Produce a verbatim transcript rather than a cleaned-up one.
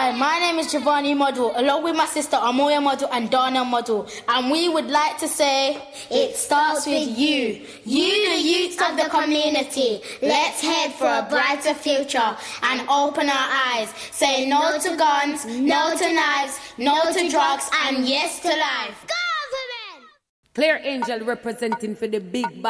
Hi, my name is Giovanni Model, along with my sister Amoya Model and Dana Model, and we would like to say, it starts with you. You, the youth of the community. Let's head for a brighter future and open our eyes. Say no to guns, no to knives, no to drugs, and yes to life. Clear Angel representing for the big